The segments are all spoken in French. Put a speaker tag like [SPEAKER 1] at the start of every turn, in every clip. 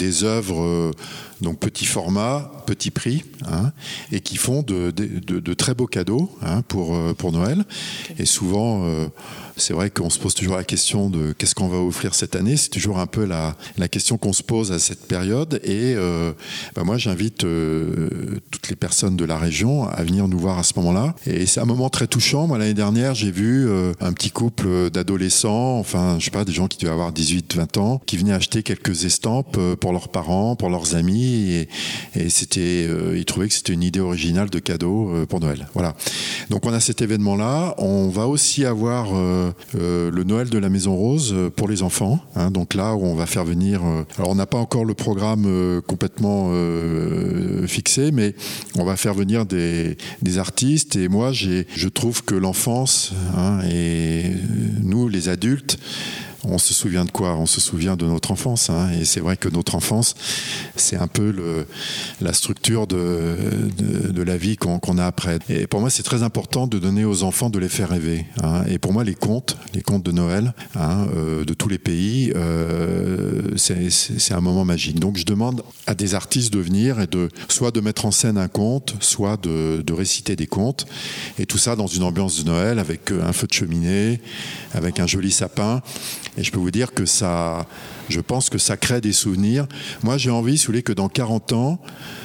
[SPEAKER 1] des œuvres donc petit format, petit prix, et qui font de très beaux cadeaux pour Noël. Et souvent, c'est vrai qu'on se pose toujours la question de qu'est-ce qu'on va offrir cette année. C'est toujours un peu la question qu'on se pose à cette période. Et moi, j'invite toutes les personnes de la région à venir nous voir à ce moment-là. Et c'est un moment très touchant. Moi, l'année dernière, j'ai vu un petit couple d'adolescents, enfin, je sais pas, des gens qui devaient avoir 18-20 ans, qui venaient acheter quelques estampes pour leurs parents, pour leurs amis. Et c'était, ils trouvaient que c'était une idée originale de cadeau pour Noël. Voilà. Donc, on a cet événement-là. On va aussi avoir le Noël de la Maison Rose pour les enfants. Donc là, où on va faire venir... alors, on n'a pas encore le programme complètement fixé, mais on va faire venir des artistes. Et moi, je trouve que l'enfance et nous, les adultes, on se souvient de quoi ? On se souvient de notre enfance. Et c'est vrai que notre enfance, c'est un peu la structure de la vie qu'on a après. Et pour moi, c'est très important de donner aux enfants, de les faire rêver. Et pour moi, les contes de Noël, de tous les pays, c'est un moment magique. Donc, je demande à des artistes de venir et soit de mettre en scène un conte, soit de réciter des contes. Et tout ça dans une ambiance de Noël, avec un feu de cheminée, avec un joli sapin. Et je peux vous dire que je pense que ça crée des souvenirs. Moi, j'ai envie, si vous voulez, que dans 40 ans,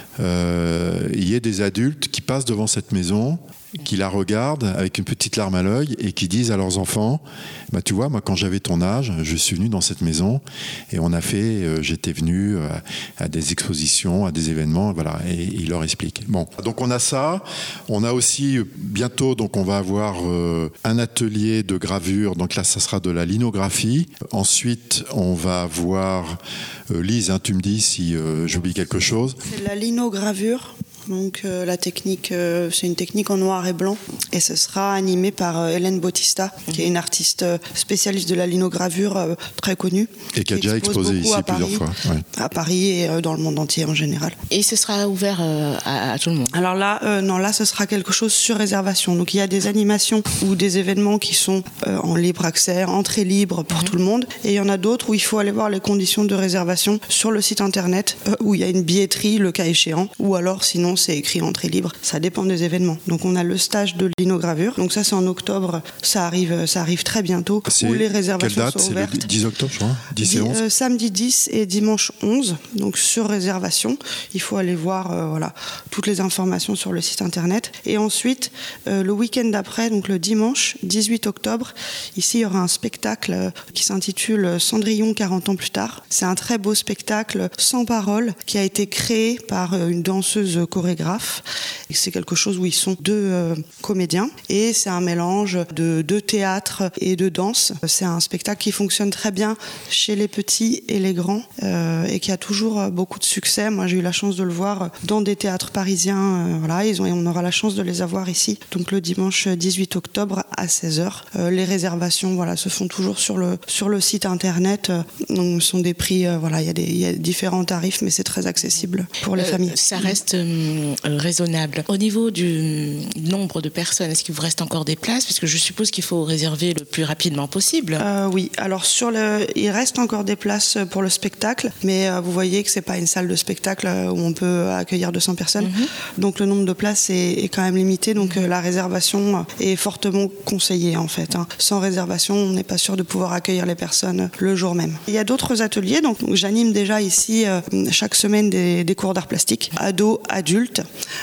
[SPEAKER 1] il y ait des adultes qui passent devant cette maison, qui la regardent avec une petite larme à l'œil et qui disent à leurs enfants, tu vois, moi, quand j'avais ton âge, je suis venu dans cette maison et j'étais venu à des expositions, à des événements, voilà, et ils leur expliquent. Bon, donc on a ça. On a aussi bientôt, donc on va avoir un atelier de gravure. Donc là, ça sera de la linographie. Ensuite, on va avoir Lise, tu me dis si j'oublie quelque chose.
[SPEAKER 2] C'est de la linogravure. Donc la technique, c'est une technique en noir et blanc et ce sera animé par Hélène Bautista, qui est une artiste spécialiste de la linogravure très connue.
[SPEAKER 1] Et qui a déjà exposé ici plusieurs fois. Ouais.
[SPEAKER 2] À Paris et dans le monde entier en général.
[SPEAKER 3] Et ce sera ouvert à tout le monde ?
[SPEAKER 2] Alors là, là ce sera quelque chose sur réservation. Donc il y a des animations ou des événements qui sont en libre accès, entrée libre pour tout le monde. Et il y en a d'autres où il faut aller voir les conditions de réservation sur le site internet, où il y a une billetterie le cas échéant, ou alors sinon c'est écrit entrée libre, ça dépend des événements. Donc on a le stage de linogravure, donc ça c'est en octobre, ça arrive très bientôt, où les réservations sont ouvertes.
[SPEAKER 1] C'est le 10 octobre, je crois, 10 et 11
[SPEAKER 2] samedi 10 et dimanche 11, donc sur réservation. Il faut aller voir toutes les informations sur le site internet. Et ensuite, le week-end d'après, donc le dimanche 18 octobre, ici il y aura un spectacle qui s'intitule Cendrillon 40 ans plus tard. C'est un très beau spectacle sans parole qui a été créé par une danseuse chorégraphe. C'est quelque chose où ils sont deux comédiens et c'est un mélange de théâtre et de danse. C'est un spectacle qui fonctionne très bien chez les petits et les grands et qui a toujours beaucoup de succès. Moi, j'ai eu la chance de le voir dans des théâtres parisiens. On aura la chance de les avoir ici. Donc le dimanche 18 octobre à 16h. Les réservations se font toujours sur le site internet. Donc, ce sont des prix, il y a différents tarifs, mais c'est très accessible pour les familles.
[SPEAKER 3] Ça reste raisonnable. Au niveau du nombre de personnes, est-ce qu'il vous reste encore des places ? Parce que je suppose qu'il faut réserver le plus rapidement possible.
[SPEAKER 2] Oui, alors il reste encore des places pour le spectacle, mais vous voyez que c'est pas une salle de spectacle où on peut accueillir 200 personnes. Donc le nombre de places est quand même limité, donc la réservation est fortement conseillée en fait. Sans réservation, on n'est pas sûr de pouvoir accueillir les personnes le jour même. Il y a d'autres ateliers, donc j'anime déjà ici chaque semaine des cours d'art plastique, ados, adultes,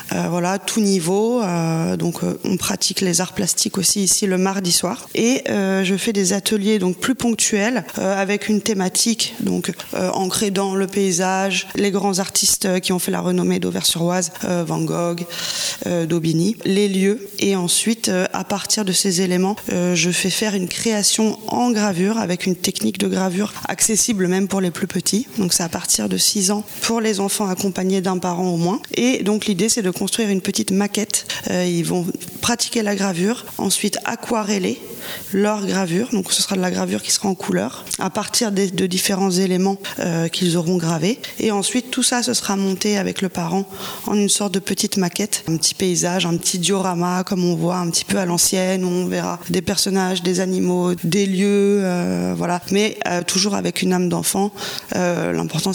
[SPEAKER 2] tout niveau. Donc on pratique les arts plastiques aussi ici le mardi soir. Et je fais des ateliers donc plus ponctuels avec une thématique donc ancrée dans le paysage, les grands artistes qui ont fait la renommée d'Auvers-sur-Oise, Van Gogh, Daubigny, les lieux. Et ensuite, à partir de ces éléments, je fais faire une création en gravure avec une technique de gravure accessible même pour les plus petits. Donc c'est à partir de 6 ans pour les enfants accompagnés d'un parent au moins. Et donc l'idée c'est de construire une petite maquette. Ils vont pratiquer la gravure, ensuite aquareller leur gravure. Donc ce sera de la gravure qui sera en couleur à partir de différents éléments qu'ils auront gravés. Et ensuite tout ça ce sera monté avec le parent en une sorte de petite maquette, un petit paysage, un petit diorama comme on voit un petit peu à l'ancienne où on verra des personnages, des animaux, des lieux, mais toujours avec une âme d'enfant. L'important